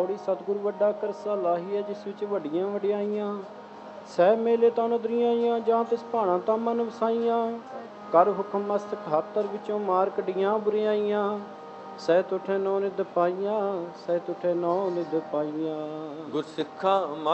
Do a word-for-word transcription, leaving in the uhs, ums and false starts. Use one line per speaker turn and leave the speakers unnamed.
ਪੌੜੀ ਸਤਿਗੁਰ ਵੱਡਾ ਕਰਸਾ ਲਾਹੀ ਹੈ, ਜਿਸ ਵਿੱਚ ਵੱਡੀਆਂ ਵਡਿਆਈਆਂ ਸਹਿ ਮੇਲੇ ਤਾਂ ਨਦਰੀਆਂ ਜਾਂ ਤਿਸ ਭਾਣਾ ਤਾਂ ਮਨ ਵਸਾਈਆਂ। ਕਰ ਹੁਕਮ ਮਸਤਕ ਖਾਤਰ ਵਿੱਚੋਂ ਮਾਰ ਕੱਢੀਆਂ ਬੁਰਿਆਈਆਂ, ਸਹਿ ਤੁਠੇ ਨੌ ਨਿਧ ਪਾਈਆਂ, ਸਹਿ ਤੁਠੇ ਨੌ ਨਿਧ ਪਾਈਆਂ।
ਗੁਰਸਿੱਖਾਂ